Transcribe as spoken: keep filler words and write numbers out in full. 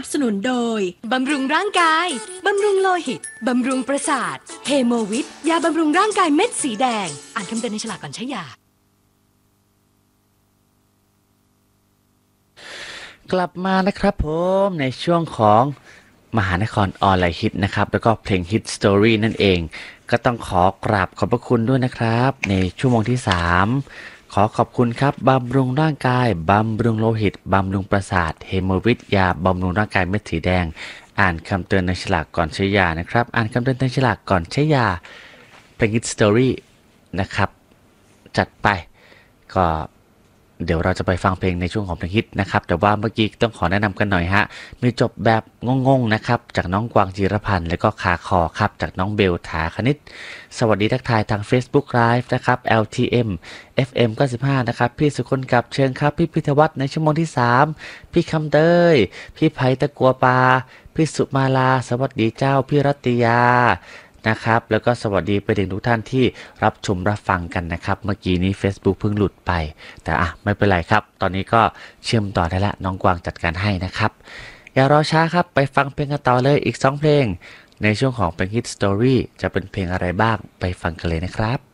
สนุนโดยบำรุงร่างกายบำรุงโลหิตบำรุงประสาทเฮโมวิทยาบำรุงร่างกายเม็ดสีแดงอ่านคำเตือนในฉลากก่อนใช้ยากลับมานะครับผมในช่วงของมหานครออนไลน์ฮิตนะครับแล้วก็เพลงฮิตสตอรี่นั่นเองก็ต้องขอกราบขอบพระคุณด้วยนะครับในชั่วโมงที่สามขอขอบคุณครับบำรุงร่างกายบำรุงโลหิตบำรุงประสาทเฮโมวิทยาบำรุงร่างกายเม็ดสีแดงอ่านคำเตือนในฉลากก่อนใช้ยานะครับอ่านคำเตือนในฉลากก่อนใช้ยาเพลงฮิตสตอรี่นะครับจัดไปก็เดี๋ยวเราจะไปฟังเพลงในช่วงของเพลงฮิตนะครับแต่ว่าเมื่อกี้ต้องขอแนะนำกันหน่อยฮะมีจบแบบงงๆนะครับจากน้องกวางจิรพันธ์และก็ขาคอครับจากน้องเบลถาคณิตสวัสดีทักทายทาง Facebook Live นะครับ แอล ที เอ็ม เอฟ เอ็ม เก้าสิบห้านะครับพี่สุคนกับเชิญครับพี่พิทวัฒน์ในชั่วโมงที่สามพี่คำเตยพี่ไผ่ตะกัวปาพี่สุมาลาสวัสดีเจ้าพี่รัตติยานะครับแล้วก็สวัสดีไปถึงทุกท่านที่รับชมรับฟังกันนะครับเมื่อกี้นี้ Facebook เพิ่งหลุดไปแต่อ่ะไม่เป็นไรครับตอนนี้ก็เชื่อมต่อได้ละน้องกวางจัดการให้นะครับอย่ารอช้าครับไปฟังเพลงกันต่อเลยอีกสองเพลงในช่วงของเพลงฮิตสตอรี่จะเป็นเพลงอะไรบ้างไปฟังกันเลยนะครับ